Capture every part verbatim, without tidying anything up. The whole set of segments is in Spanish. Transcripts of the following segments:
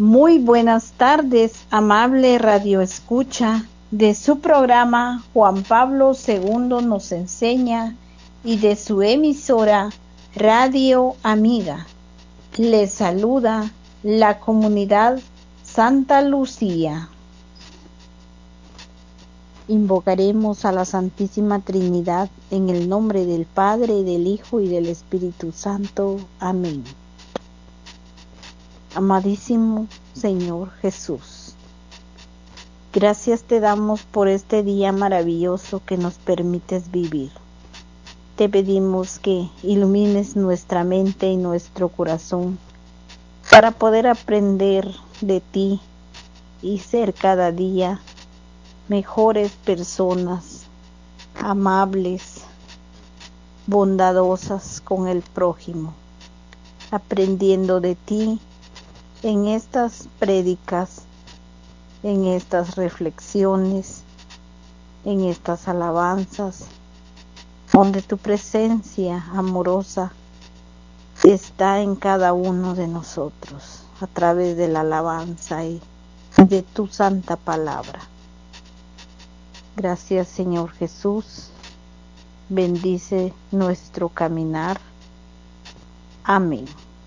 Muy buenas tardes, amable Radio Escucha, de su programa Juan Pablo segundo nos enseña y de su emisora Radio Amiga. Les saluda la comunidad Santa Lucía. Invocaremos a la Santísima Trinidad en el nombre del Padre, del Hijo y del Espíritu Santo. Amén. Amadísimo Señor Jesús, gracias te damos por este día maravilloso que nos permites vivir. Te pedimos que ilumines nuestra mente y nuestro corazón para poder aprender de ti y ser cada día mejores personas, amables, bondadosas con el prójimo, aprendiendo de ti en estas prédicas, en estas reflexiones, en estas alabanzas, donde tu presencia amorosa está en cada uno de nosotros, a través de la alabanza y de tu santa palabra. Gracias, Señor Jesús. Bendice nuestro caminar. Amén.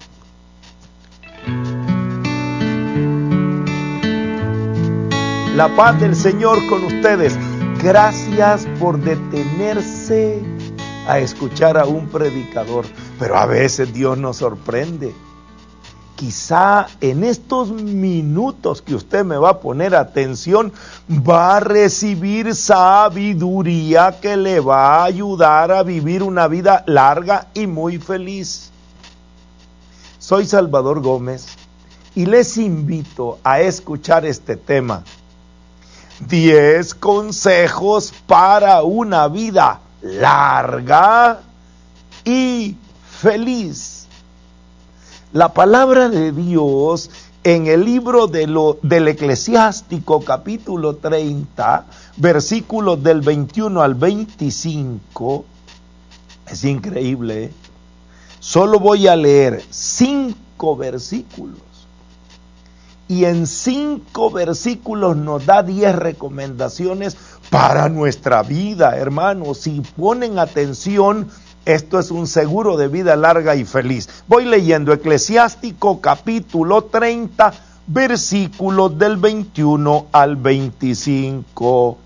La paz del Señor con ustedes. Gracias por detenerse a escuchar a un predicador. Pero a veces Dios nos sorprende. Quizá en estos minutos que usted me va a poner atención, va a recibir sabiduría que le va a ayudar a vivir una vida larga y muy feliz. Soy Salvador Gómez y les invito a escuchar este tema. diez consejos para una vida larga y feliz. La palabra de Dios en el libro de lo, del Eclesiástico capítulo treinta, versículos del veintiuno al veinticinco, es increíble, ¿eh? Solo voy a leer cinco versículos. Y en cinco versículos nos da diez recomendaciones para nuestra vida, hermanos. Si ponen atención, esto es un seguro de vida larga y feliz. Voy leyendo Eclesiástico capítulo treinta, versículos del veintiuno al veinticinco.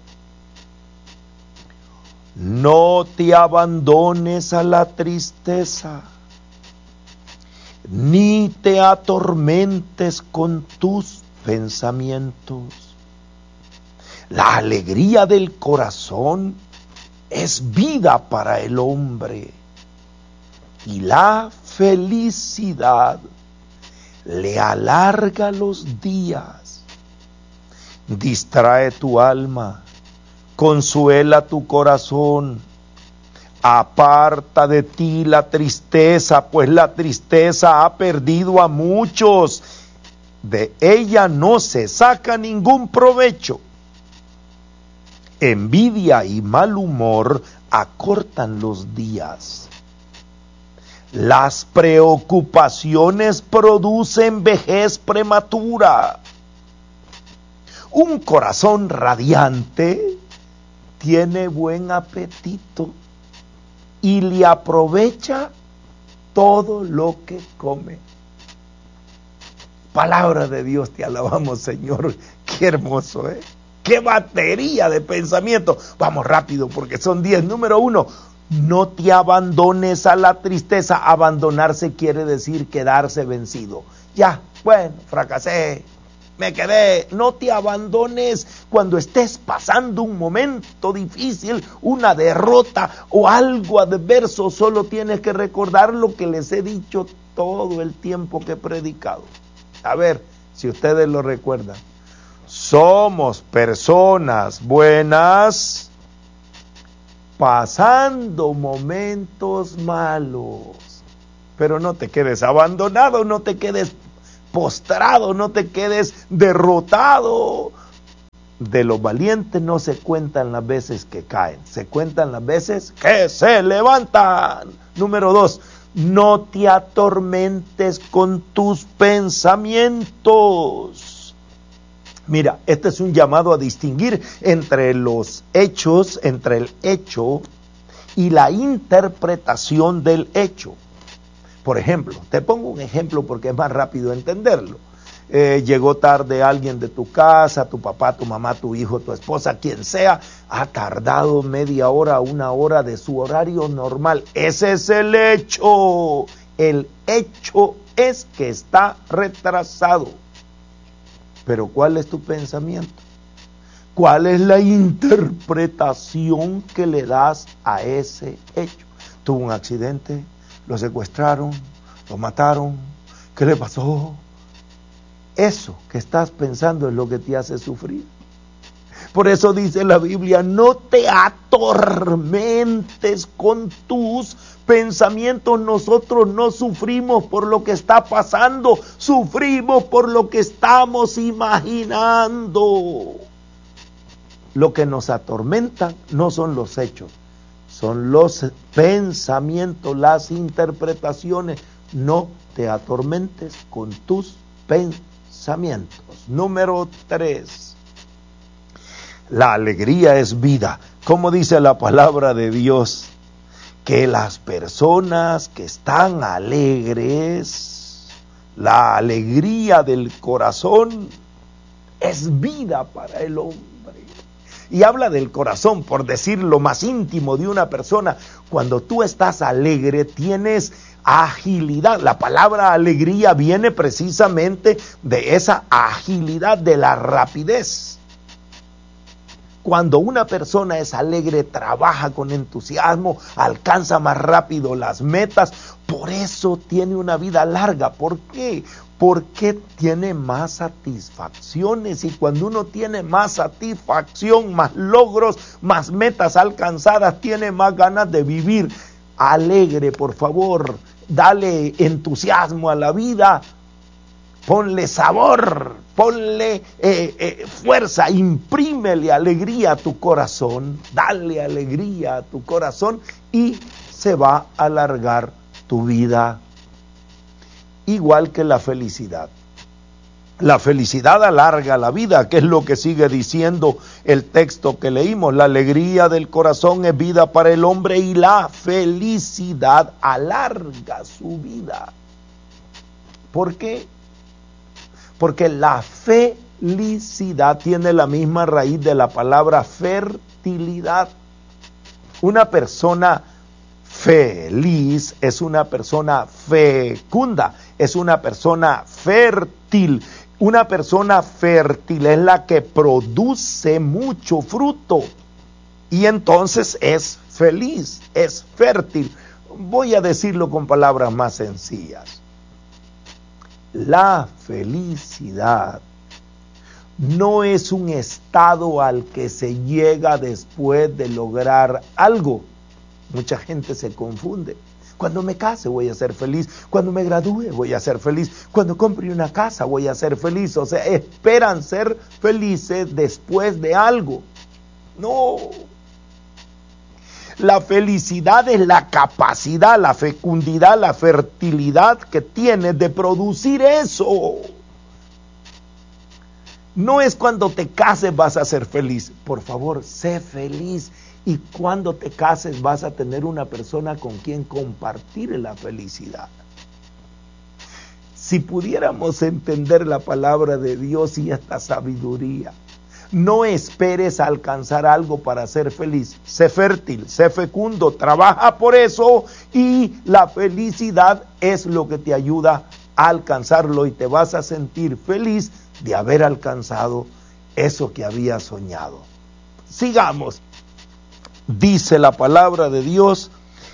No te abandones a la tristeza, ni te atormentes con tus pensamientos. La alegría del corazón es vida para el hombre, y la felicidad le alarga los días. Distrae tu alma, consuela tu corazón. Aparta de ti la tristeza, pues la tristeza ha perdido a muchos. De ella no se saca ningún provecho. Envidia y mal humor acortan los días. Las preocupaciones producen vejez prematura. Un corazón radiante tiene buen apetito y le aprovecha todo lo que come. Palabra de Dios, te alabamos, Señor. Qué hermoso, ¿eh? Qué batería de pensamiento. Vamos rápido porque son diez. Número uno, no te abandones a la tristeza. Abandonarse quiere decir quedarse vencido. Ya, bueno, fracasé, me quedé. No te abandones cuando estés pasando un momento difícil, una derrota o algo adverso. Solo tienes que recordar lo que les he dicho todo el tiempo que he predicado. A ver si ustedes lo recuerdan. Somos personas buenas pasando momentos malos. Pero no te quedes abandonado, no te quedes postrado, no te quedes derrotado. De los valientes no se cuentan las veces que caen, se cuentan las veces que se levantan. Número dos, No te atormentes con tus pensamientos. Mira, este es un llamado a distinguir entre los hechos, entre el hecho y la interpretación del hecho. Por ejemplo, te pongo un ejemplo porque es más rápido entenderlo. Eh, llegó tarde alguien de tu casa, tu papá, tu mamá, tu hijo, tu esposa, quien sea, ha tardado media hora, una hora de su horario normal. Ese es el hecho. El hecho es que está retrasado. Pero ¿cuál es tu pensamiento? ¿Cuál es la interpretación que le das a ese hecho? Tuvo un accidente, lo secuestraron, lo mataron, ¿qué le pasó? Eso que estás pensando es lo que te hace sufrir. Por eso dice la Biblia, no te atormentes con tus pensamientos. Nosotros no sufrimos por lo que está pasando, sufrimos por lo que estamos imaginando. Lo que nos atormenta no son los hechos, son los pensamientos, las interpretaciones. No te atormentes con tus pensamientos. Número tres. La alegría es vida. Como dice la palabra de Dios, que las personas que están alegres, la alegría del corazón es vida para el hombre. Y habla del corazón, por decir lo más íntimo de una persona. Cuando tú estás alegre, tienes agilidad. La palabra alegría viene precisamente de esa agilidad, de la rapidez. Cuando una persona es alegre, trabaja con entusiasmo, alcanza más rápido las metas. Por eso tiene una vida larga. ¿Por qué? Porque tiene más satisfacciones, y cuando uno tiene más satisfacción, más logros, más metas alcanzadas, tiene más ganas de vivir. Alegre, por favor, dale entusiasmo a la vida, ponle sabor, ponle eh, eh, fuerza, imprímele alegría a tu corazón, dale alegría a tu corazón y se va a alargar tu vida. Igual que la felicidad. La felicidad alarga la vida, que es lo que sigue diciendo el texto que leímos. La alegría del corazón es vida para el hombre y la felicidad alarga su vida. ¿Por qué? Porque la felicidad tiene la misma raíz de la palabra fertilidad. Una persona feliz es una persona fecunda, es una persona fértil. Una persona fértil es la que produce mucho fruto y entonces es feliz, es fértil. Voy a decirlo con palabras más sencillas. La felicidad no es un estado al que se llega después de lograr algo. Mucha gente se confunde. Cuando me case voy a ser feliz. Cuando me gradúe voy a ser feliz. Cuando compre una casa voy a ser feliz. O sea, esperan ser felices después de algo. No. La felicidad es la capacidad, la fecundidad, la fertilidad que tienes de producir eso. No es cuando te cases vas a ser feliz. Por favor, sé feliz. Y cuando te cases vas a tener una persona con quien compartir la felicidad. Si pudiéramos entender la palabra de Dios y esta sabiduría, no esperes a alcanzar algo para ser feliz. Sé fértil, sé fecundo, trabaja por eso y la felicidad es lo que te ayuda a alcanzarlo y te vas a sentir feliz de haber alcanzado eso que habías soñado. Sigamos. Dice la palabra de Dios,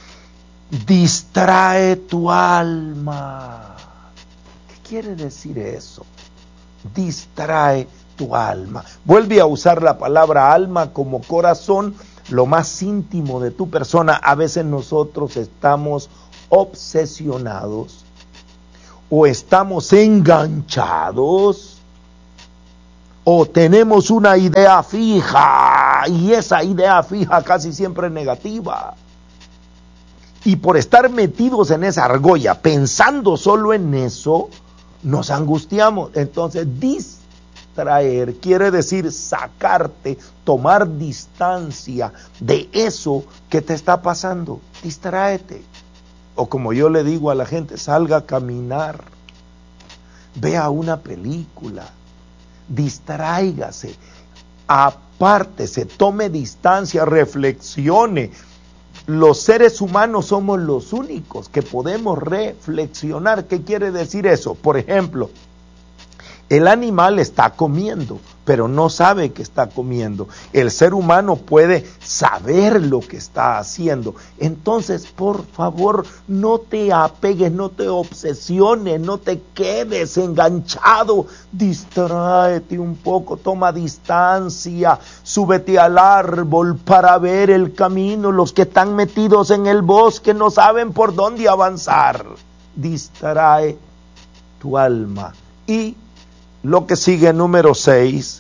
distrae tu alma. ¿Qué quiere decir eso? Distrae tu alma. Vuelve a usar la palabra alma como corazón, lo más íntimo de tu persona. A veces nosotros estamos obsesionados o estamos enganchados o tenemos una idea fija y esa idea fija casi siempre es negativa. Y por estar metidos en esa argolla, pensando solo en eso, nos angustiamos. Entonces, distraer quiere decir sacarte, tomar distancia de eso que te está pasando. Distráete. O como yo le digo a la gente, salga a caminar, vea una película, distráigase, apártese, tome distancia, reflexione. Los seres humanos somos los únicos que podemos reflexionar. ¿Qué quiere decir eso? Por ejemplo, el animal está comiendo, pero no sabe que está comiendo. El ser humano puede saber lo que está haciendo. Entonces, por favor, no te apegues, no te obsesiones, no te quedes enganchado. Distráete un poco, toma distancia, súbete al árbol para ver el camino. Los que están metidos en el bosque no saben por dónde avanzar. Distrae tu alma. Y lo que sigue, número seis,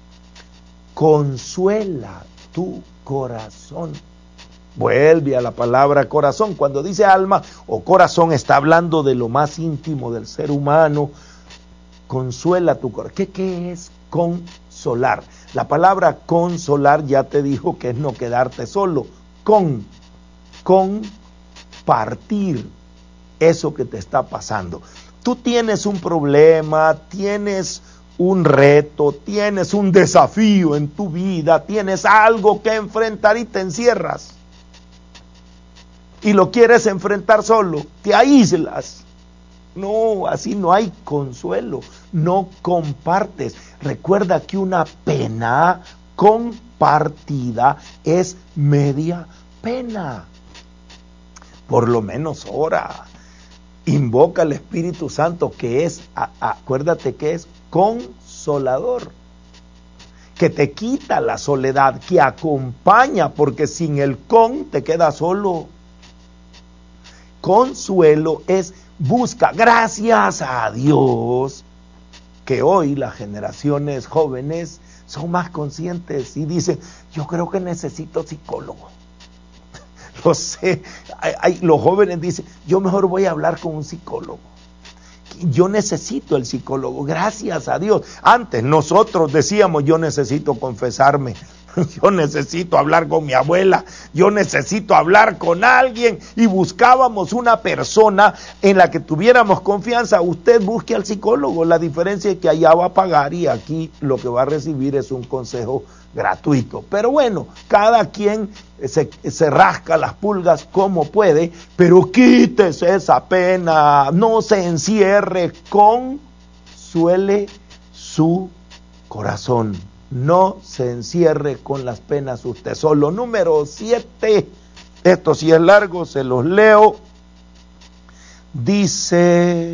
consuela tu corazón. Vuelve a la palabra corazón. Cuando dice alma o corazón, está hablando de lo más íntimo del ser humano. Consuela tu corazón. ¿Qué, qué es consolar? La palabra consolar ya te dijo que es no quedarte solo. Con, compartir eso que te está pasando. Tú tienes un problema, tienes un reto, tienes un desafío en tu vida, tienes algo que enfrentar y te encierras. Y lo quieres enfrentar solo, te aíslas. No, así no hay consuelo, no compartes. Recuerda que una pena compartida es media pena. Por lo menos ora. Invoca al Espíritu Santo, que es, a, a, acuérdate que es consolador, que te quita la soledad, que acompaña, porque sin el con te quedas solo. Consuelo es busca, gracias a Dios, que hoy las generaciones jóvenes son más conscientes y dicen, yo creo que necesito psicólogo. Lo sé, hay, hay, los jóvenes dicen, yo mejor voy a hablar con un psicólogo. Yo necesito el psicólogo, gracias a Dios. Antes nosotros decíamos, yo necesito confesarme, yo necesito hablar con mi abuela, yo necesito hablar con alguien, y buscábamos una persona en la que tuviéramos confianza. Usted busque al psicólogo, la diferencia es que allá va a pagar y aquí lo que va a recibir es un consejo gratuito. Pero bueno, cada quien se, se rasca las pulgas como puede, pero quítese esa pena, no se encierre, consuele su corazón, no se encierre con las penas usted solo. Número siete, esto sí es largo, se los leo, dice: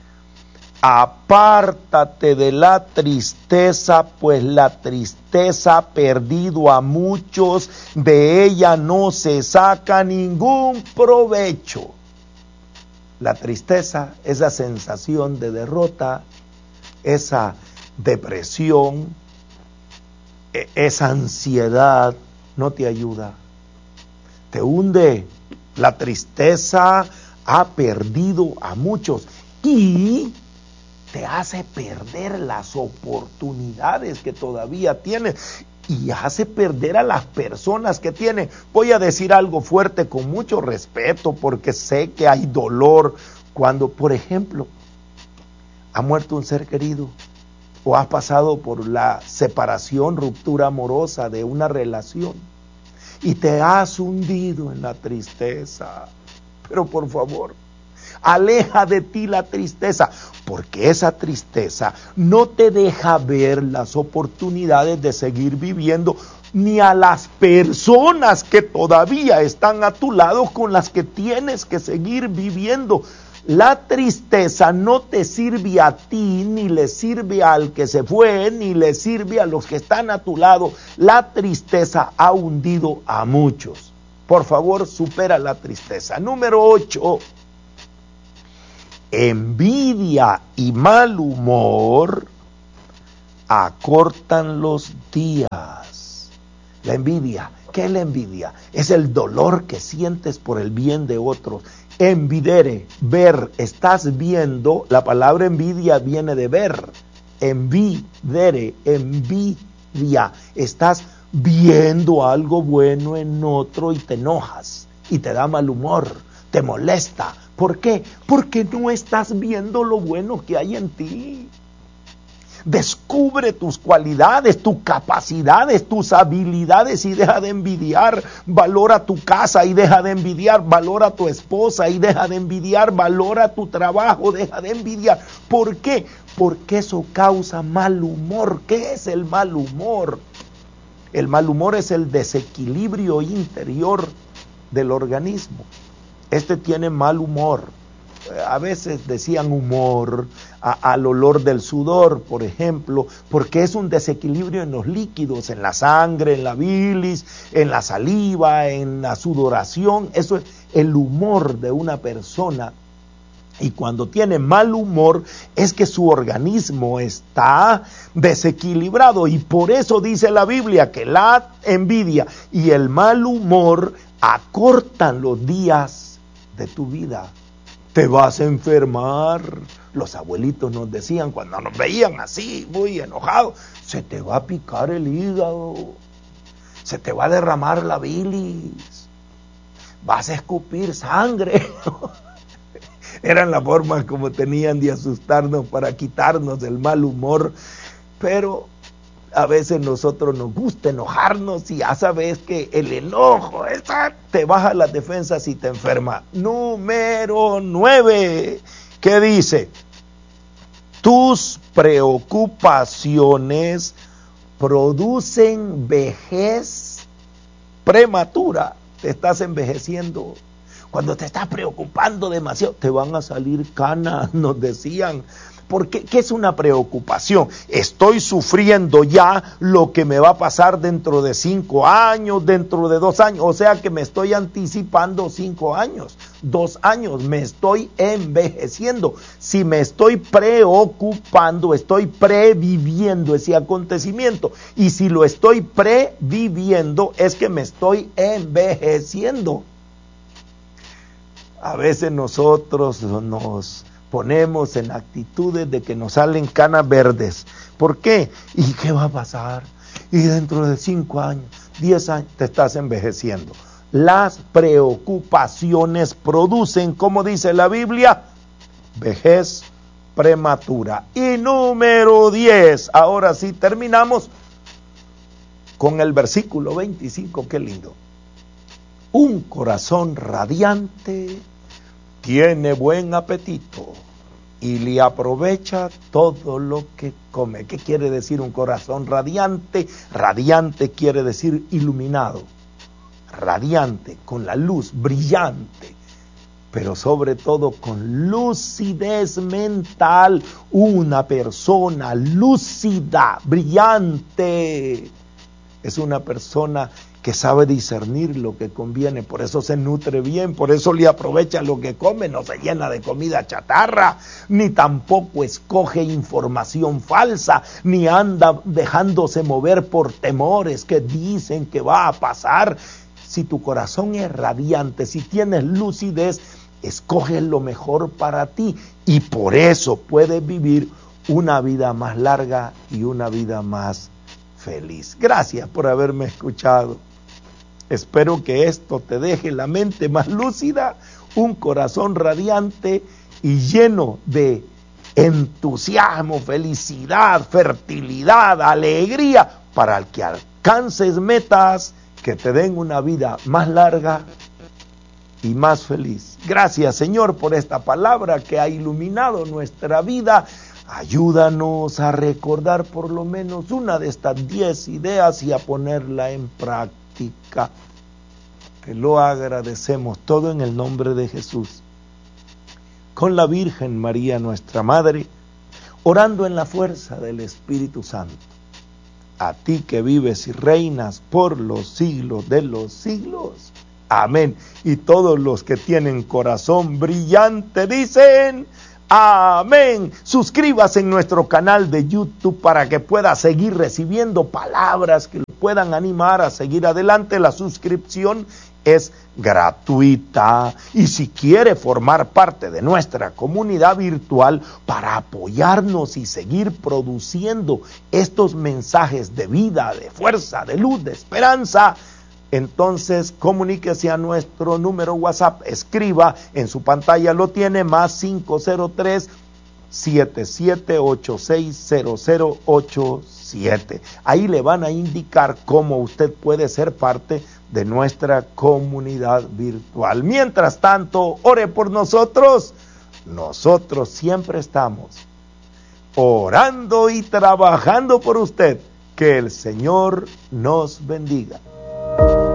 apártate de la tristeza, pues la tristeza ha perdido a muchos, de ella no se saca ningún provecho. La tristeza, esa sensación de derrota, esa depresión, esa ansiedad, no te ayuda, te hunde. La tristeza ha perdido a muchos y te hace perder las oportunidades que todavía tienes y hace perder a las personas que tienen. Voy a decir algo fuerte con mucho respeto, porque sé que hay dolor cuando, por ejemplo, ha muerto un ser querido o has pasado por la separación, ruptura amorosa de una relación y te has hundido en la tristeza. Pero por favor, aleja de ti la tristeza, porque esa tristeza no te deja ver las oportunidades de seguir viviendo, ni a las personas que todavía están a tu lado, con las que tienes que seguir viviendo. La tristeza no te sirve a ti, ni le sirve al que se fue, ni le sirve a los que están a tu lado. La tristeza ha hundido a muchos. Por favor, supera la tristeza. Número ocho. Envidia y mal humor acortan los días. La envidia ¿Qué es la envidia? Es el dolor que sientes por el bien de otros. Envidere, ver, estás viendo, la palabra envidia viene de ver. Envidere, envidia, estás viendo algo bueno en otro y te enojas y te da mal humor, te molesta. ¿Por qué? Porque no estás viendo lo bueno que hay en ti. Descubre tus cualidades, tus capacidades, tus habilidades y deja de envidiar. Valora tu casa y deja de envidiar. Valora a tu esposa y deja de envidiar. Valora tu trabajo, deja de envidiar. ¿Por qué? Porque eso causa mal humor. ¿Qué es el mal humor? El mal humor es el desequilibrio interior del organismo. Este tiene mal humor. A veces decían humor a, al olor del sudor, por ejemplo, porque es un desequilibrio en los líquidos, en la sangre, en la bilis, en la saliva, en la sudoración. Eso es el humor de una persona. Y cuando tiene mal humor es que su organismo está desequilibrado. Y por eso dice la Biblia que la envidia y el mal humor acortan los días de tu vida. Te vas a enfermar. Los abuelitos nos decían cuando nos veían así, muy enojados, se te va a picar el hígado, se te va a derramar la bilis, vas a escupir sangre. Eran las formas como tenían de asustarnos para quitarnos el mal humor, pero a veces nosotros nos gusta enojarnos y ya sabes que el enojo esa te baja las defensas y te enferma. Número nueve, ¿qué dice? Tus preocupaciones producen vejez prematura. Te estás envejeciendo. Cuando te estás preocupando demasiado, te van a salir canas, nos decían. ¿Por qué? ¿Qué es una preocupación? Estoy sufriendo ya lo que me va a pasar dentro de cinco años, dentro de dos años. O sea que me estoy anticipando cinco años, dos años. Me estoy envejeciendo. Si me estoy preocupando, estoy previviendo ese acontecimiento. Y si lo estoy previviendo, es que me estoy envejeciendo. A veces nosotros nos ponemos en actitudes de que nos salen canas verdes. ¿Por qué? ¿Y qué va a pasar? Y dentro de cinco años, diez años, te estás envejeciendo. Las preocupaciones producen, como dice la Biblia, vejez prematura. Y número diez, ahora sí terminamos con el versículo veinticinco, qué lindo. Un corazón radiante tiene buen apetito y le aprovecha todo lo que come. ¿Qué quiere decir un corazón radiante? Radiante quiere decir iluminado, radiante, con la luz, brillante, pero sobre todo con lucidez mental. Una persona lúcida, brillante, es una persona que sabe discernir lo que conviene, por eso se nutre bien, por eso le aprovecha lo que come, no se llena de comida chatarra, ni tampoco escoge información falsa, ni anda dejándose mover por temores que dicen que va a pasar. Si tu corazón es radiante, si tienes lucidez, escoges lo mejor para ti y por eso puedes vivir una vida más larga y una vida más feliz. Gracias por haberme escuchado. Espero que esto te deje la mente más lúcida, un corazón radiante y lleno de entusiasmo, felicidad, fertilidad, alegría, para que alcances metas que te den una vida más larga y más feliz. Gracias, Señor, por esta palabra que ha iluminado nuestra vida. Ayúdanos a recordar por lo menos una de estas diez ideas y a ponerla en práctica. Te lo agradecemos todo en el nombre de Jesús. Con la Virgen María, nuestra Madre, orando en la fuerza del Espíritu Santo. A ti que vives y reinas por los siglos de los siglos. Amén. Y todos los que tienen corazón brillante dicen amén. Suscríbase en nuestro canal de YouTube para que pueda seguir recibiendo palabras que puedan animar a seguir adelante. La suscripción es gratuita, y si quiere formar parte de nuestra comunidad virtual para apoyarnos y seguir produciendo estos mensajes de vida, de fuerza, de luz, de esperanza, entonces comuníquese a nuestro número WhatsApp, escriba, en su pantalla lo tiene, más cinco cero tres, siete siete ocho seis cero cero ocho siete. Ahí le van a indicar cómo usted puede ser parte de nuestra comunidad virtual. Mientras tanto, ore por nosotros. Nosotros siempre estamos orando y trabajando por usted. Que el Señor nos bendiga.